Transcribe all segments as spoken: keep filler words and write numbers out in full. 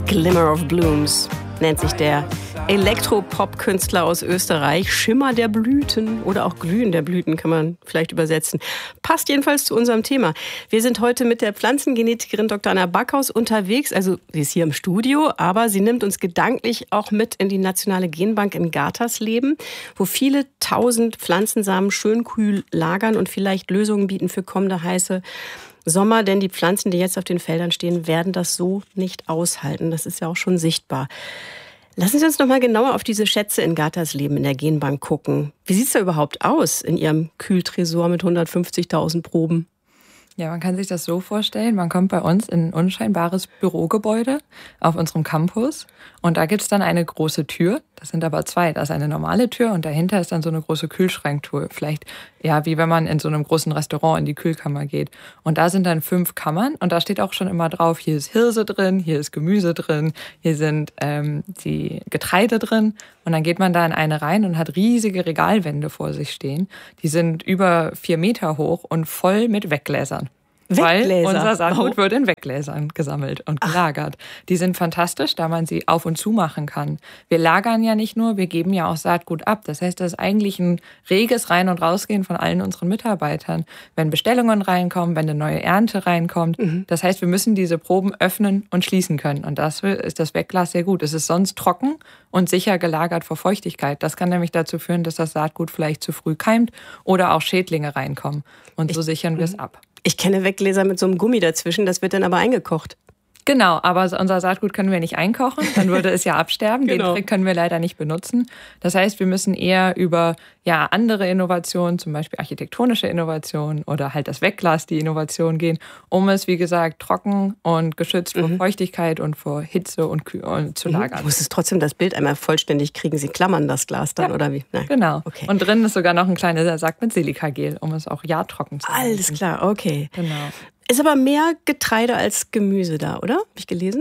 Glimmer of Blooms nennt sich der Elektropop-Künstler aus Österreich. Schimmer der Blüten oder auch Glühen der Blüten kann man vielleicht übersetzen. Passt jedenfalls zu unserem Thema. Wir sind heute mit der Pflanzengenetikerin Doktor Anna Backhaus unterwegs. Also sie ist hier im Studio, aber sie nimmt uns gedanklich auch mit in die Nationale Genbank in Gatersleben, wo viele tausend Pflanzensamen schön kühl lagern und vielleicht Lösungen bieten für kommende heiße Sommer, denn die Pflanzen, die jetzt auf den Feldern stehen, werden das so nicht aushalten. Das ist ja auch schon sichtbar. Lassen Sie uns noch mal genauer auf diese Schätze in Gatersleben in der Genbank gucken. Wie sieht es da überhaupt aus in Ihrem Kühltresor mit hundertfünfzigtausend Proben? Ja, man kann sich das so vorstellen, man kommt bei uns in ein unscheinbares Bürogebäude auf unserem Campus und da gibt's dann eine große Tür, das sind aber zwei, da ist eine normale Tür und dahinter ist dann so eine große Kühlschranktür, vielleicht ja wie wenn man in so einem großen Restaurant in die Kühlkammer geht und da sind dann fünf Kammern und da steht auch schon immer drauf, hier ist Hirse drin, hier ist Gemüse drin, hier sind ähm, die Getreide drin und dann geht man da in eine rein und hat riesige Regalwände vor sich stehen, die sind über vier Meter hoch und voll mit Weggläsern. Weggläser. Weil unser Saatgut oh. wird in Weggläsern gesammelt und gelagert. Ach. Die sind fantastisch, da man sie auf und zu machen kann. Wir lagern ja nicht nur, wir geben ja auch Saatgut ab. Das heißt, das ist eigentlich ein reges Rein- und Rausgehen von allen unseren Mitarbeitern. Wenn Bestellungen reinkommen, wenn eine neue Ernte reinkommt. Mhm. Das heißt, wir müssen diese Proben öffnen und schließen können. Und dafür ist das Wegglas sehr gut. Es ist sonst trocken und sicher gelagert vor Feuchtigkeit. Das kann nämlich dazu führen, dass das Saatgut vielleicht zu früh keimt oder auch Schädlinge reinkommen. Und so sichern wir es ab. Ich kenne Weggläser mit so einem Gummi dazwischen, das wird dann aber eingekocht. Genau, aber unser Saatgut können wir nicht einkochen, dann würde es ja absterben. Genau. Den Trick können wir leider nicht benutzen. Das heißt, wir müssen eher über ja andere Innovationen, zum Beispiel architektonische Innovationen oder halt das Wegglas, die Innovation gehen, um es, wie gesagt, trocken und geschützt vor mhm. Feuchtigkeit und vor Hitze und, Kühl und zu lagern. Du musst es trotzdem das Bild einmal vollständig kriegen. Sie klammern das Glas dann, ja, oder wie? Nein. Genau. Okay. Und drin ist sogar noch ein kleiner Sack mit Silikagel, um es auch ja trocken zu halten. Alles klar, okay. Genau. Ist aber mehr Getreide als Gemüse da, oder? Habe ich gelesen?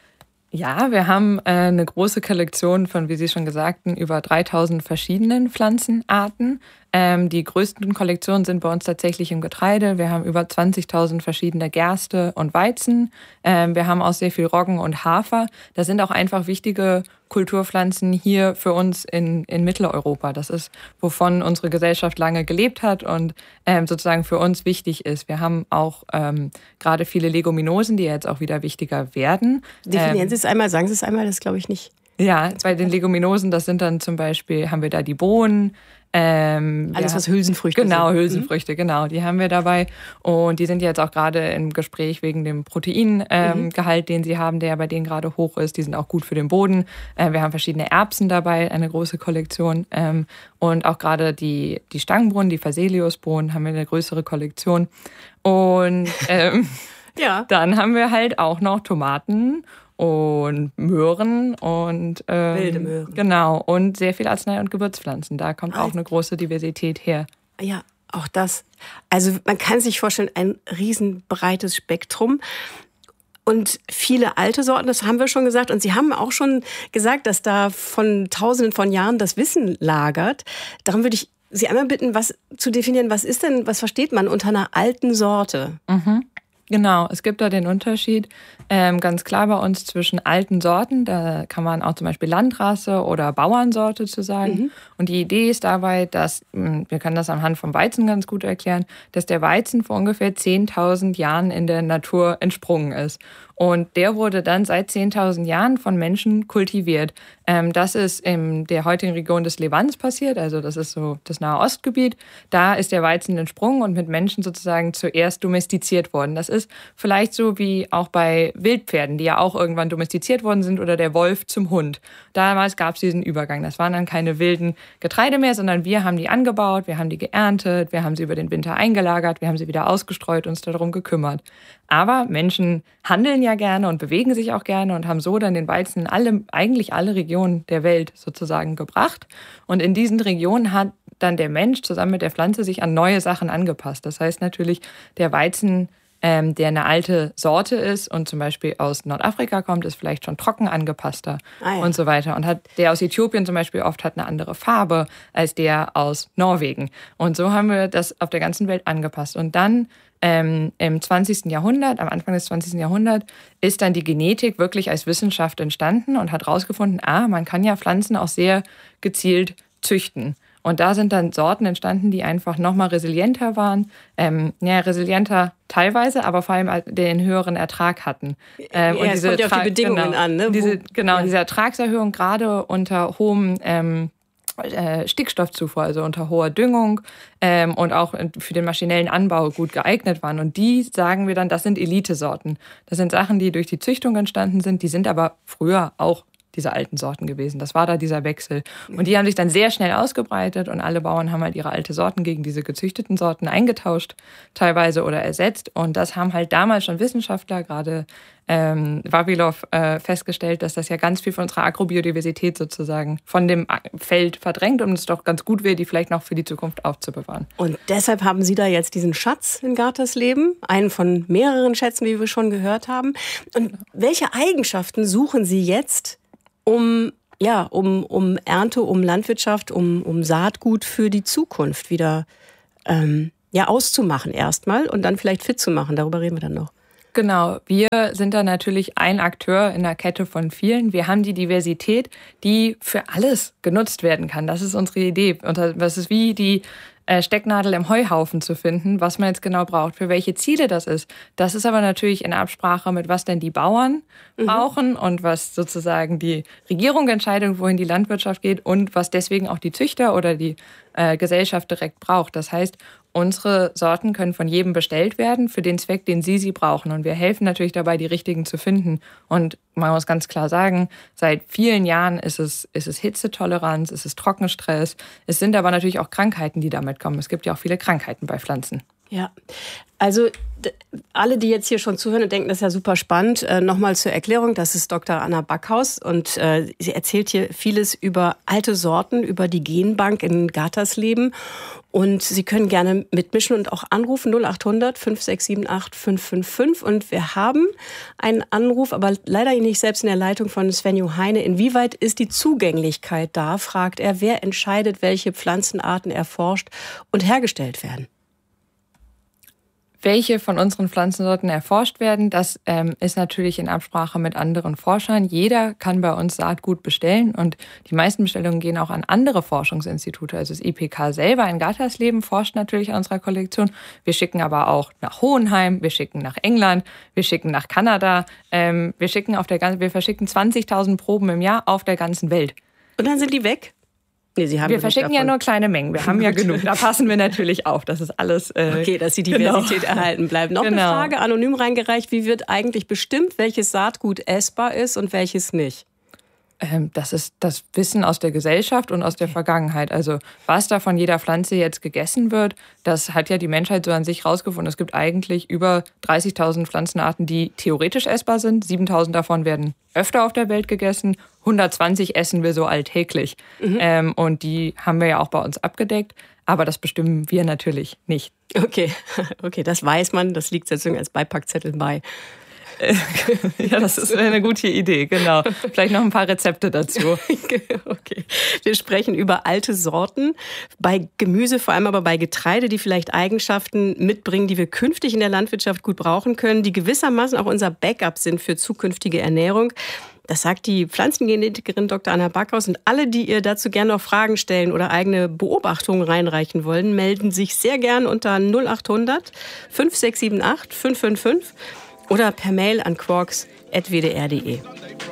Ja, wir haben äh, eine große Kollektion von, wie Sie schon sagten, über dreitausend verschiedenen Pflanzenarten. Ähm, die größten Kollektionen sind bei uns tatsächlich im Getreide. Wir haben über zwanzigtausend verschiedene Gerste und Weizen. Ähm, wir haben auch sehr viel Roggen und Hafer. Das sind auch einfach wichtige Kulturpflanzen hier für uns in, in Mitteleuropa. Das ist, wovon unsere Gesellschaft lange gelebt hat und ähm, sozusagen für uns wichtig ist. Wir haben auch ähm, gerade viele Leguminosen, die jetzt auch wieder wichtiger werden. Definieren ähm, Sie es einmal, sagen Sie es einmal, das glaube ich nicht. Ja, bei den Leguminosen, das sind dann zum Beispiel, haben wir da die Bohnen. Ähm, Alles, was Hülsenfrüchte genau, sind. Hülsenfrüchte, mhm. genau, die haben wir dabei. Und die sind jetzt auch gerade im Gespräch wegen dem Proteingehalt, ähm, mhm. den sie haben, der bei denen gerade hoch ist. Die sind auch gut für den Boden. Äh, wir haben verschiedene Erbsen dabei, eine große Kollektion. Ähm, und auch gerade die, die Stangenbohnen, die Phaseoliusbohnen, haben wir eine größere Kollektion. Und ähm, ja. dann haben wir halt auch noch Tomaten und Möhren und ähm, wilde Möhren. Genau, und sehr viel Arznei- und Gewürzpflanzen. Da kommt auch eine große Diversität her. Ja, auch das. Also man kann sich vorstellen, ein riesenbreites Spektrum. Und viele alte Sorten, das haben wir schon gesagt. Und Sie haben auch schon gesagt, dass da von Tausenden von Jahren das Wissen lagert. Darum würde ich Sie einmal bitten, was zu definieren. Was ist denn, was versteht man unter einer alten Sorte? Mhm. Genau, es gibt da den Unterschied ähm, ganz klar bei uns zwischen alten Sorten, da kann man auch zum Beispiel Landrasse oder Bauernsorte zu sagen. Mhm. Und die Idee ist dabei, dass, wir können das anhand vom Weizen ganz gut erklären, dass der Weizen vor ungefähr zehntausend Jahren in der Natur entsprungen ist. Und der wurde dann seit zehntausend Jahren von Menschen kultiviert. Ähm, das ist in der heutigen Region des Levants passiert, also das ist so das Nahe Ostgebiet. Da ist der Weizen entsprungen und mit Menschen sozusagen zuerst domestiziert worden. Das ist vielleicht so wie auch bei Wildpferden, die ja auch irgendwann domestiziert worden sind, oder der Wolf zum Hund. Damals gab es diesen Übergang. Das waren dann keine wilden Getreide mehr, sondern wir haben die angebaut, wir haben die geerntet, wir haben sie über den Winter eingelagert, wir haben sie wieder ausgestreut, uns darum gekümmert. Aber Menschen handeln ja gerne und bewegen sich auch gerne und haben so dann den Weizen in alle, eigentlich alle Regionen der Welt sozusagen gebracht. Und in diesen Regionen hat dann der Mensch zusammen mit der Pflanze sich an neue Sachen angepasst. Das heißt natürlich, der Weizen ähm, der eine alte Sorte ist und zum Beispiel aus Nordafrika kommt, ist vielleicht schon trocken angepasster ah, ja. und so weiter. Und hat der aus Äthiopien zum Beispiel oft hat eine andere Farbe als der aus Norwegen. Und so haben wir das auf der ganzen Welt angepasst. Und dann ähm, im zwanzigsten Jahrhundert, am Anfang des zwanzigsten Jahrhunderts, ist dann die Genetik wirklich als Wissenschaft entstanden und hat herausgefunden, ah, man kann ja Pflanzen auch sehr gezielt züchten. Und da sind dann Sorten entstanden, die einfach nochmal resilienter waren. Ähm, ja, resilienter teilweise, aber vor allem den höheren Ertrag hatten. Ähm, ja, und diese es kommt ja auf die Bedingungen genau, an. Ne? Diese, genau, ja. diese Ertragserhöhung gerade unter hohem ähm, äh, Stickstoffzufuhr, also unter hoher Düngung ähm, und auch für den maschinellen Anbau gut geeignet waren. Und die sagen wir dann, das sind Elitesorten. Das sind Sachen, die durch die Züchtung entstanden sind, die sind aber früher auch diese alten Sorten gewesen. Das war da dieser Wechsel. Und die haben sich dann sehr schnell ausgebreitet und alle Bauern haben halt ihre alte Sorten gegen diese gezüchteten Sorten eingetauscht, teilweise oder ersetzt. Und das haben halt damals schon Wissenschaftler, gerade ähm, Vavilov, äh, festgestellt, dass das ja ganz viel von unserer Agrobiodiversität sozusagen von dem Feld verdrängt und es doch ganz gut wäre, die vielleicht noch für die Zukunft aufzubewahren. Und deshalb haben Sie da jetzt diesen Schatz in Gartersleben, einen von mehreren Schätzen, wie wir schon gehört haben. Und welche Eigenschaften suchen Sie jetzt, um, ja, um, um Ernte, um Landwirtschaft, um, um Saatgut für die Zukunft wieder ähm, ja, auszumachen erstmal und dann vielleicht fit zu machen? Darüber reden wir dann noch. Genau, wir sind da natürlich ein Akteur in der Kette von vielen. Wir haben die Diversität, die für alles genutzt werden kann. Das ist unsere Idee. Und das ist wie die Stecknadel im Heuhaufen zu finden, was man jetzt genau braucht, für welche Ziele das ist. Das ist aber natürlich in Absprache mit, was denn die Bauern mhm. brauchen und was sozusagen die Regierung entscheidet, wohin die Landwirtschaft geht und was deswegen auch die Züchter oder die äh, Gesellschaft direkt braucht. Das heißt, unsere Sorten können von jedem bestellt werden für den Zweck, den sie sie brauchen. Und wir helfen natürlich dabei, die richtigen zu finden. Und man muss ganz klar sagen, seit vielen Jahren ist es, ist es Hitzetoleranz, ist es Trockenstress. Es sind aber natürlich auch Krankheiten, die damit kommen. Es gibt ja auch viele Krankheiten bei Pflanzen. Ja, also alle, die jetzt hier schon zuhören und denken, das ist ja super spannend, äh, nochmal zur Erklärung, das ist Doktor Anna Backhaus und äh, sie erzählt hier vieles über alte Sorten, über die Genbank in Gartersleben und Sie können gerne mitmischen und auch anrufen null acht hundert fünf sechs sieben acht fünf fünf fünf und wir haben einen Anruf, aber leider nicht selbst in der Leitung von Svenjo Heine. Inwieweit ist die Zugänglichkeit da, fragt er, wer entscheidet, welche Pflanzenarten erforscht und hergestellt werden? Welche von unseren Pflanzensorten erforscht werden, das ähm, ist natürlich in Absprache mit anderen Forschern. Jeder kann bei uns Saatgut bestellen und die meisten Bestellungen gehen auch an andere Forschungsinstitute. Also das I P K selber in Gartersleben forscht natürlich an unserer Kollektion. Wir schicken aber auch nach Hohenheim, wir schicken nach England, wir schicken nach Kanada. Ähm, wir schicken auf der ganzen, wir verschicken zwanzigtausend Proben im Jahr auf der ganzen Welt. Und dann sind die weg? Nee, Sie haben wir verschicken ja nur kleine Mengen. Wir haben ja genug. Da passen wir natürlich auf. Das ist alles. Äh, okay, dass die Diversität genau. erhalten bleibt. Noch genau. eine Frage, anonym reingereicht. Wie wird eigentlich bestimmt, welches Saatgut essbar ist und welches nicht? Ähm, das ist das Wissen aus der Gesellschaft und aus der Vergangenheit. Also was da von jeder Pflanze jetzt gegessen wird, das hat ja die Menschheit so an sich rausgefunden. Es gibt eigentlich über dreißigtausend Pflanzenarten, die theoretisch essbar sind. siebentausend davon werden öfter auf der Welt gegessen. hundertzwanzig essen wir so alltäglich. Mhm. Ähm, und die haben wir ja auch bei uns abgedeckt. Aber das bestimmen wir natürlich nicht. Okay, okay, das weiß man. Das liegt sozusagen als Beipackzettel bei. Ja, das ist eine gute Idee, genau. Vielleicht noch ein paar Rezepte dazu. Okay. Wir sprechen über alte Sorten bei Gemüse, vor allem aber bei Getreide, die vielleicht Eigenschaften mitbringen, die wir künftig in der Landwirtschaft gut brauchen können, die gewissermaßen auch unser Backup sind für zukünftige Ernährung. Das sagt die Pflanzengenetikerin Doktor Anna Backhaus. Und alle, die ihr dazu gerne noch Fragen stellen oder eigene Beobachtungen reinreichen wollen, melden sich sehr gern unter null acht hundert fünf sechs sieben acht fünf fünf fünf oder per Mail an quarks at w d r punkt d e.